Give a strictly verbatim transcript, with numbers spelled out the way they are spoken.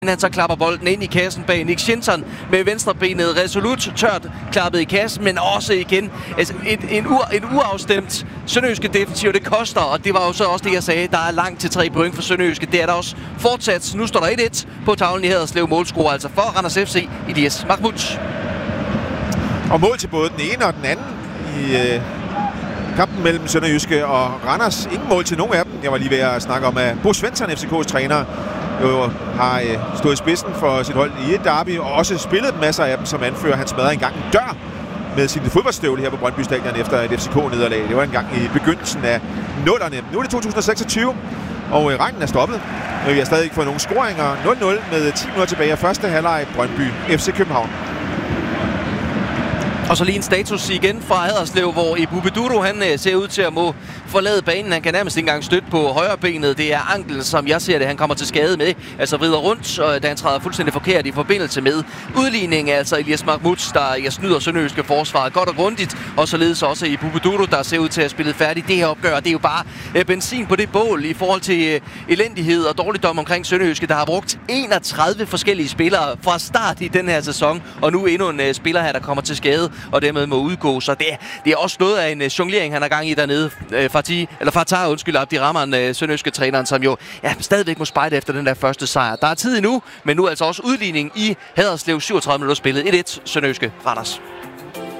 Han så klapper bolden ind i kassen bag Nick Shinton med venstrebenet resolut tørt klappet i kassen, men også igen altså et, en, ur, en uafstemt sønderjyske defensiv. Det koster, og det var jo så også det, jeg sagde. Der er langt til tre point for sønderjyske. Det er der også fortsat. Nu står der et et på tavlen i Haderslev. Målscorer altså for Randers F C, Elias Mahmoud. Og mål til både den ene og den anden i øh, kampen mellem Sønderjyske og Randers. Ingen mål til nogen af dem. Jeg var lige ved at snakke om, at Bo Svensson, F C K's træner, jo har øh, stået i spidsen for sit hold i et derby, og også spillet masser af dem som anfører. Han smadrede engang en dør med sin fodboldstøvle her på Brøndby Stadion efter et F C K-nederlag. Det var engang i begyndelsen af nullerne. Nu er det to tusind og seksogtyve, og øh, regnen er stoppet. Vi har stadig ikke fået nogen scoringer. nul nul med ti minutter tilbage af første halvleg. Brøndby F C København. Og så lige en status igen fra Haderslev, hvor Ibu Beduru, han ser ud til at må forlade banen. Han kan nærmest ikke engang støtte på højre benet. Det er anklen, som jeg ser det, han kommer til skade med. Altså vrider rundt, og da han træder fuldstændig forkert i forbindelse med udligning. Altså Elias Mahmoud, der jeg snyder sønderjyske forsvaret godt og grundigt. Og således også Ibu Beduru, der ser ud til at have spillet færdigt det her opgør. Det er jo bare øh, benzin på det bål i forhold til øh, elendighed og dårligdom omkring sønderjyske, der har brugt enogtredive forskellige spillere fra start i den her sæson. Og nu endnu en øh, spiller her, der kommer til skade og dermed må udgå. Så det, det er også noget af en jonglering, han har gang i dernede. Øh, Fatih, eller Fatah, undskyld, Abdirahman, øh, sønderjyske træneren, som jo ja, stadigvæk må spejde efter den der første sejr. Der er tid endnu, men nu altså også udligning i Haderslev. syvogtredive minutter spillet. et et Sønderjyske Randers.